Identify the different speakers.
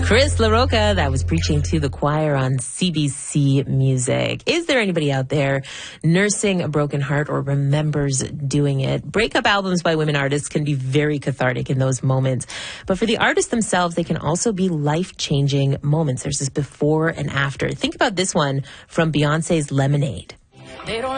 Speaker 1: Chris LaRocca, that was preaching to the choir on CBC Music. Is there anybody out there nursing a broken heart or remembers doing it? Breakup albums by women artists can be very cathartic in those moments. But for the artists themselves, they can also be life-changing moments. There's this before and after. Think about this one from Beyonce's Lemonade.
Speaker 2: They don't